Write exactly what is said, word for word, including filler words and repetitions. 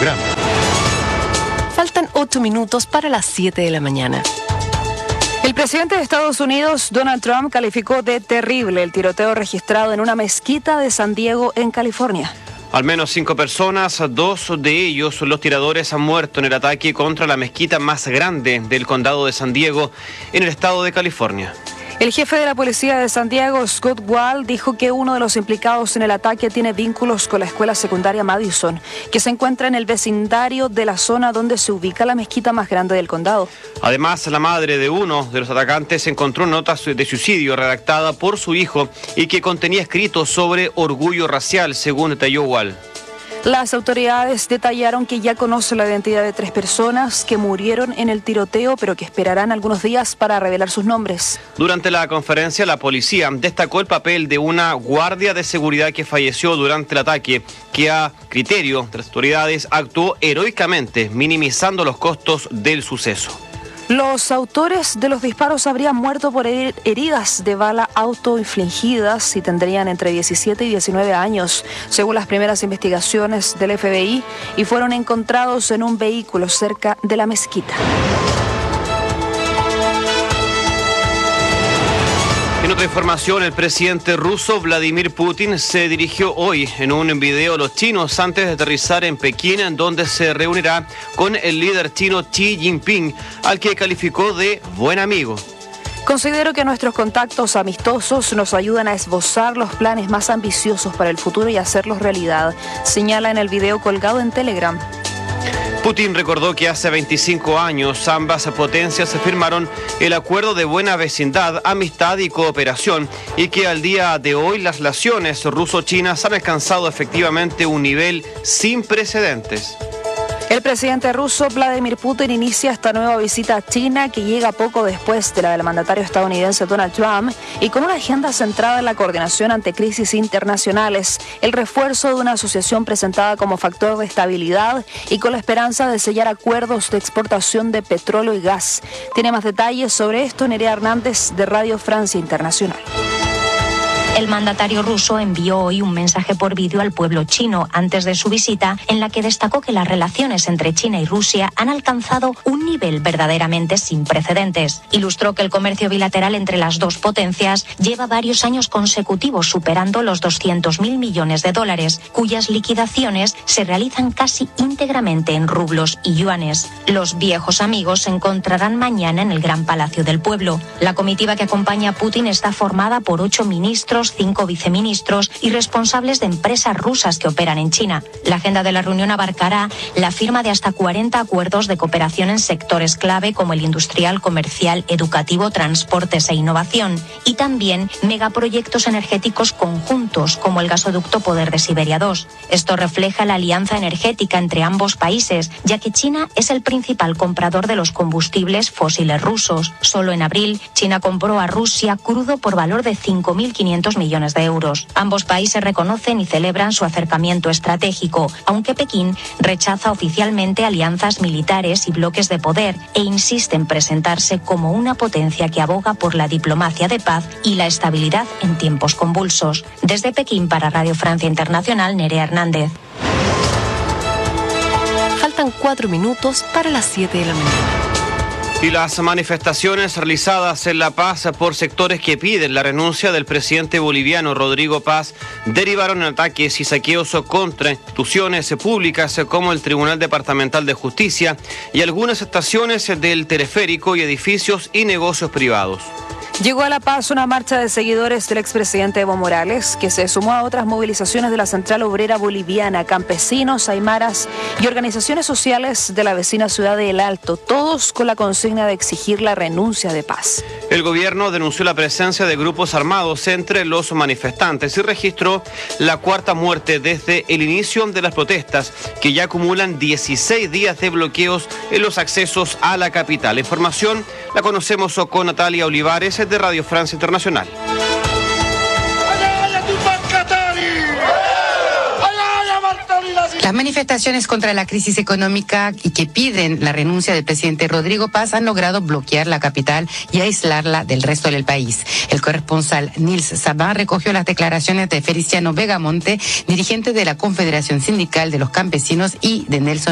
programa. Faltan ocho minutos para las siete de la mañana. El presidente de Estados Unidos, Donald Trump, calificó de terrible el tiroteo registrado en una mezquita de San Diego, en California. Al menos cinco personas, dos de ellos, los tiradores, han muerto en el ataque contra la mezquita más grande del condado de San Diego, en el estado de California. El jefe de la policía de San Diego, Scott Wall, dijo que uno de los implicados en el ataque tiene vínculos con la escuela secundaria Madison, que se encuentra en el vecindario de la zona donde se ubica la mezquita más grande del condado. Además, la madre de uno de los atacantes encontró notas de suicidio redactada por su hijo y que contenía escritos sobre orgullo racial, según detalló Wall. Las autoridades detallaron que ya conocen la identidad de tres personas que murieron en el tiroteo, pero que esperarán algunos días para revelar sus nombres. Durante la conferencia, la policía destacó el papel de una guardia de seguridad que falleció durante el ataque, que a criterio de las autoridades actuó heroicamente, minimizando los costos del suceso. Los autores de los disparos habrían muerto por heridas de bala autoinfligidas y tendrían entre diecisiete y diecinueve años, según las primeras investigaciones del F B I, y fueron encontrados en un vehículo cerca de la mezquita. En otra información, el presidente ruso Vladimir Putin se dirigió hoy en un video a los chinos antes de aterrizar en Pekín, en donde se reunirá con el líder chino Xi Jinping, al que calificó de buen amigo. Considero que nuestros contactos amistosos nos ayudan a esbozar los planes más ambiciosos para el futuro y hacerlos realidad, señala en el video colgado en Telegram. Putin recordó que hace veinticinco años ambas potencias firmaron el acuerdo de buena vecindad, amistad y cooperación, y que al día de hoy las relaciones ruso-chinas han alcanzado efectivamente un nivel sin precedentes. El presidente ruso Vladimir Putin inicia esta nueva visita a China, que llega poco después de la del mandatario estadounidense Donald Trump, y con una agenda centrada en la coordinación ante crisis internacionales, el refuerzo de una asociación presentada como factor de estabilidad y con la esperanza de sellar acuerdos de exportación de petróleo y gas. Tiene más detalles sobre esto Nerea Hernández, de Radio Francia Internacional. El mandatario ruso envió hoy un mensaje por vídeo al pueblo chino antes de su visita, en la que destacó que las relaciones entre China y Rusia han alcanzado un nivel verdaderamente sin precedentes. Ilustró que el comercio bilateral entre las dos potencias lleva varios años consecutivos superando los doscientos mil millones de dólares, cuyas liquidaciones se realizan casi íntegramente en rublos y yuanes. Los viejos amigos se encontrarán mañana en el Gran Palacio del Pueblo. La comitiva que acompaña a Putin está formada por ocho ministros, cinco viceministros y responsables de empresas rusas que operan en China. La agenda de la reunión abarcará la firma de hasta cuarenta acuerdos de cooperación en sectores clave como el industrial, comercial, educativo, transportes e innovación, y también megaproyectos energéticos conjuntos como el gasoducto Poder de Siberia dos. Esto refleja la alianza energética entre ambos países, ya que China es el principal comprador de los combustibles fósiles rusos. Solo en abril, China compró a Rusia crudo por valor de cinco mil quinientos millones de euros. Ambos países reconocen y celebran su acercamiento estratégico, aunque Pekín rechaza oficialmente alianzas militares y bloques de poder e insiste en presentarse como una potencia que aboga por la diplomacia de paz y la estabilidad en tiempos convulsos. Desde Pekín para Radio Francia Internacional, Nerea Hernández. Faltan cuatro minutos para las siete de la mañana. Y las manifestaciones realizadas en La Paz por sectores que piden la renuncia del presidente boliviano Rodrigo Paz derivaron en ataques y saqueos contra instituciones públicas como el Tribunal Departamental de Justicia y algunas estaciones del teleférico y edificios y negocios privados. Llegó a La Paz una marcha de seguidores del expresidente Evo Morales, que se sumó a otras movilizaciones de la Central Obrera Boliviana, campesinos, aymaras y organizaciones sociales de la vecina ciudad de El Alto, todos con la consigna de exigir la renuncia de Paz. El gobierno denunció la presencia de grupos armados entre los manifestantes y registró la cuarta muerte desde el inicio de las protestas, que ya acumulan dieciséis días de bloqueos en los accesos a la capital. La información la conocemos con Natalia Olivares de Radio Francia Internacional. Las manifestaciones contra la crisis económica y que piden la renuncia del presidente Rodrigo Paz han logrado bloquear la capital y aislarla del resto del país. El corresponsal Nils Sabán recogió las declaraciones de Feliciano Vegamonte, dirigente de la Confederación Sindical de los Campesinos, y de Nelson